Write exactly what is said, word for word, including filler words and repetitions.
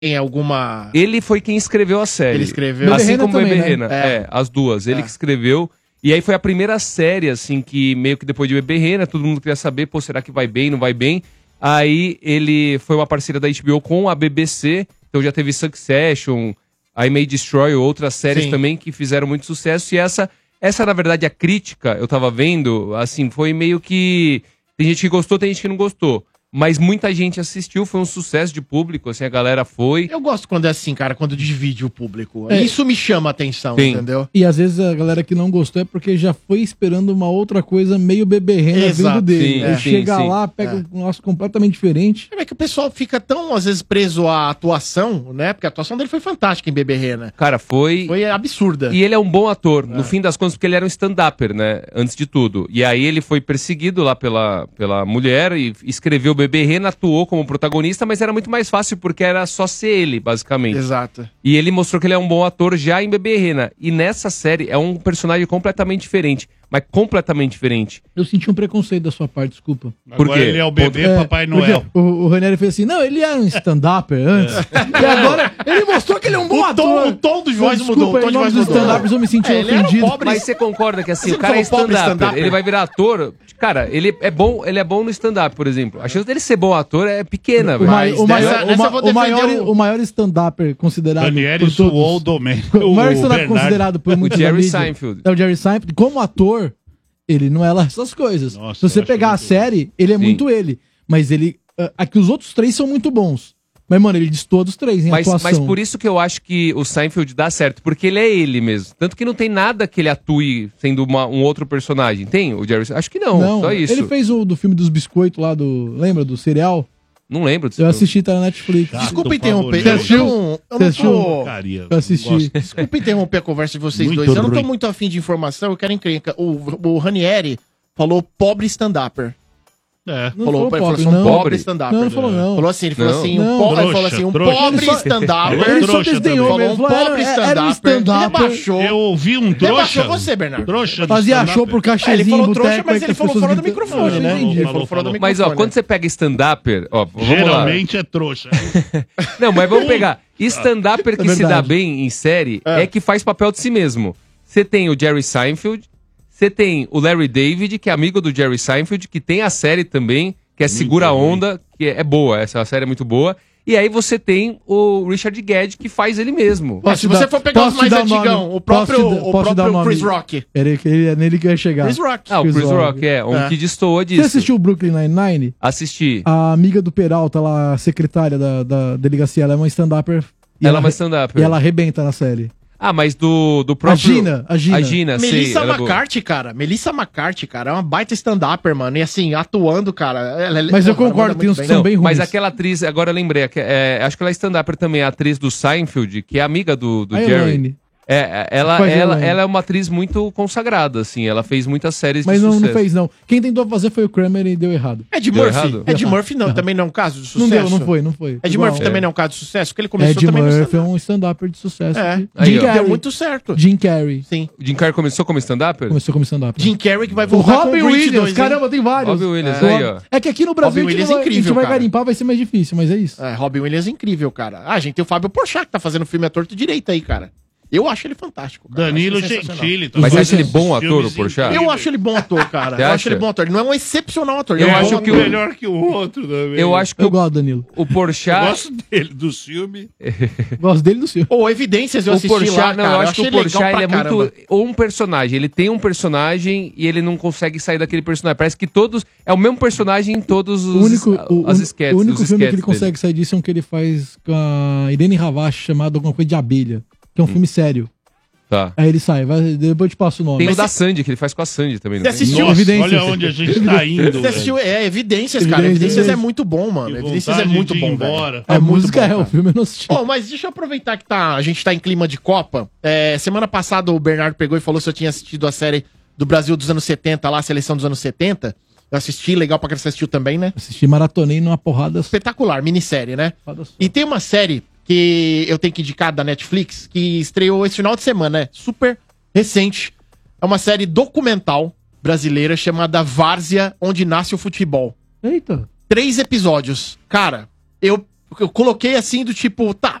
Tem alguma... Ele foi quem escreveu a série. Ele escreveu. Assim Bebê como Rena Bebê também, Rena. né? É. É. as duas. Ele É. que escreveu. E aí foi a primeira série, assim, que meio que depois de Bebê Rena, todo mundo queria saber, pô, será que vai bem, não vai bem? Aí ele foi uma parceria da H B O com a B B C, então já teve Succession, I May Destroy, outras séries Sim. também que fizeram muito sucesso. E essa, essa, na verdade, a crítica, eu tava vendo, assim, foi meio que... Tem gente que gostou, tem gente que não gostou. Mas muita gente assistiu, foi um sucesso de público, assim, a galera foi. Eu gosto quando é assim, cara, quando divide o público. É. Isso me chama a atenção, Sim. entendeu? E às vezes a galera que não gostou é porque já foi esperando uma outra coisa meio Bebê Rena Exato. vindo dele. Sim, Aí sim, chega sim. lá, pega É. um negócio completamente diferente. É que o pessoal fica tão, às vezes, preso à atuação, né? Porque a atuação dele foi fantástica em Bebê Rena. Cara, foi... Foi absurda. E ele é um bom ator, no fim das contas, porque ele era um stand-upper, né? Antes de tudo. E aí ele foi perseguido lá pela, pela mulher e escreveu Bebê Rena, atuou como protagonista, mas era muito mais fácil porque era só ser ele, basicamente. Exato. E ele mostrou que ele é um bom ator já em Bebê Rena. E nessa série é um personagem completamente diferente. Mas completamente diferente. Eu senti um preconceito da sua parte, desculpa. Por Agora quê? ele é o bebê É, Papai porque Noel. O, o Ranieri fez assim, não, ele era um stand-upper antes. E agora ele mostrou que ele é um bom O tom, ator. o tom do voz Desculpa, mudou. O tom em de nome voz dos mudou. stand-uppers eu me senti É, ele era um ofendido. pobre- Mas você concorda que assim, Você o cara é não falou pobre stand-upper, stand-upper? ele vai virar ator. Cara, ele é bom, ele é bom no stand-up, por exemplo. A chance dele ser bom ator é pequena, O, velho. mai- o Mas maior, nessa- o, nessa ma- eu vou o maior, defender o- o maior stand-upper considerado Ranieri por todos- suou o Domênico. O maior stand-up Bernardo. considerado por muitos Jerry da mídia Seinfeld. é o Jerry Seinfeld. Como ator, ele não é lá essas coisas. Nossa, Se você eu acho pegar a muito série, ele é Sim. muito ele. Mas ele... ah, Aqui os outros três são muito bons. Mas, mano, ele diz todos os três em Mas, atuação. mas por isso que eu acho que o Seinfeld dá certo, porque ele é ele mesmo. Tanto que não tem nada que ele atue sendo uma- um outro personagem. Tem o Jerry? Acho que não, Não, só isso. ele fez o do filme dos biscoitos lá do... Lembra? Do cereal? Não lembro disso. Eu assisti, tá na Netflix. Chato Desculpa pra interromper. burro. Eu assistiu? não, eu Você não assistiu? tô... Porcaria, Eu assisti. não gosto. Desculpa interromper a conversa de vocês Muito dois. Eu não tô ruim. muito afim de informação, eu quero encrenca. O, o Ranieri falou pobre stand-upper. É. Não Falou, falou ele falou pobre, assim, um não. pobre Pobre? stand-upper. Não, não falou não. Falou assim, ele falou Não. assim, um Não. po- ele Trouxa, falou assim, um trouxa. pobre Ele só- stand-upper. Ele só trouxa desdenhou também. mesmo. Falou um Falou, pobre era- era um stand-upper. stand-upper. Rebaixou. Eu ouvi um trouxa. Rebaixou você, Bernardo. Trouxa de Fazia stand-up. show por É, ele cachezinho, falou trouxa, boteco, mas aí ele que as falou pessoas fora do gritam. microfone, Não, né? entendi. Ele Falou, falou fora do falou. microfone. Mas ó, quando você pega stand-upper, ó, vamos lá. Geralmente é trouxa. Não, mas vamos pegar. Stand-upper que É se dá verdade. bem em série É. é que faz papel de si mesmo. Você tem o Jerry Seinfeld, você tem o Larry David, que é amigo do Jerry Seinfeld, que tem a série também, que é Segura a Onda, que é boa, essa série é muito boa. E aí você tem o Richard Gere, que faz ele mesmo. Ó, se Posso você dar- for pegar os posso mais dar o nome? antigão, o próprio, Posso te dar- o posso te dar próprio o nome? Chris Rock. Era, era nele que eu ia chegar. Chris Rock. Ah, o Chris Chris Rock. Rock, é, um É. que destoou Você disso. assistiu o Brooklyn Nine-Nine? Assisti. A amiga do Peralta, lá, a secretária da, da delegacia, ela é uma stand-upper. e Ela é uma re- stand-upper. E ela arrebenta na série. Ah, mas do, do próprio... A Gina, a Gina. A Gina, sei, Melissa ela é boa. McCarthy, cara. Melissa McCarthy, cara, é uma baita stand-upper, mano. E assim, atuando, cara. Ela, ela- Mas eu ela concordo, manda tem muito uns que bem. são Não, bem ruins. mas aquela atriz, agora eu lembrei, que é- acho que ela é stand-upper também, a atriz do Seinfeld, que é amiga do, do A Jerry. Elaine. É, ela, Faz ela, Elaine. ela é uma atriz muito consagrada, assim, ela fez muitas séries Mas de não, não sucesso. fez, não. Quem tentou fazer foi o Kramer e deu errado. Ed Deu Murphy. errado? Ed Murphy não, também não é um caso de Não sucesso. deu, não foi, não foi. Ed Igual. Murphy também não é um caso de sucesso, porque ele começou Ed também no Murphy é stand-up. um stand-upper de sucesso. É. Jim Aí, ó. Carrey. Deu muito certo. Jim Carrey. Sim. O Jim Carrey começou como stand-upper? Começou como stand-up. Jim Carrey que vai O voltar Robin com o Grinch Williams, dois, hein? caramba, tem vários. Robin Williams, É. aí, ó. É que aqui no Brasil Robin a gente, Williams não é vai, a gente incrível, vai cara. garimpar, vai ser mais difícil, mas é isso. É, Robin Williams é incrível, cara. Ah, a gente tem o Fábio Porchat que tá fazendo filme à torto direito aí, cara. Eu acho ele fantástico. Cara. Danilo Eu acho ele sensacional. Gentili. Mas você dois acha ele são bom ator, filmes o Porchat? incríveis. Eu acho ele bom ator, cara. Você Eu acha? acho ele bom ator. Ele não é um excepcional ator. Eu ele é acho bom que um o- ator. melhor que o outro também. Eu acho que Eu o, gosto, Danilo. o Eu Porchat... gosto dele, do filme. Gosto dele do filme. Ô, Evidências eu O assisti Porchat, lá, não, cara. eu acho que o achei legal Porchat ele pra é caramba. muito ou um personagem. Ele tem um personagem e ele não consegue sair daquele personagem. Parece que todos é o mesmo personagem em todos os O único, o, as o- sketches, o único os filme que ele sketches dele. consegue sair disso é um que ele faz com a Irene Havashi, chamado alguma coisa de abelha. Que é um Hum. filme sério. Tá. Aí ele sai, vai, depois eu te passo o nome. Tem o Mas da Sandy, que ele faz com a Sandy também. Você Não tem? assistiu? Nossa, Evidências. olha onde a gente tá indo. Você assistiu? velho. É, Evidências, cara. Evidências. Evidências é muito bom, mano. Que Evidências é vontade muito de ir bom, embora. velho. a muito música bom, é, cara. o filme eu não assisti. Bom, mas deixa eu aproveitar que tá, a gente tá em clima de Copa. É, semana passada o Bernardo pegou e falou se eu tinha assistido a série do Brasil dos anos setenta, lá, a seleção dos anos setenta. Eu assisti, legal pra quem você assistiu também, né? Assisti, maratonei numa porrada. Espetacular, minissérie, né? porrada só. E tem uma série que eu tenho que indicar da Netflix, que estreou esse final de semana, né? Super recente. É uma série documental brasileira chamada Várzea, Onde Nasce o Futebol. Eita. Três episódios. Cara, eu eu coloquei assim do tipo, tá,